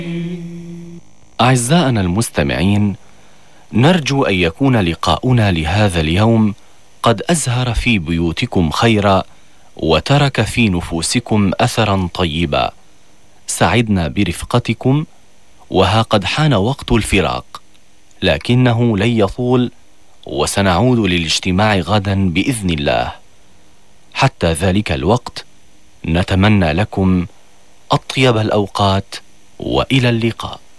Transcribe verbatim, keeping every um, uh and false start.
أعزائنا المستمعين، نرجو أن يكون لقاؤنا لهذا اليوم قد أزهر في بيوتكم خيرا وترك في نفوسكم أثرا طيبا. سعدنا برفقتكم، وها قد حان وقت الفراق، لكنه لن يطول، وسنعود للاجتماع غدا بإذن الله. حتى ذلك الوقت نتمنى لكم أطيب الأوقات، وإلى اللقاء.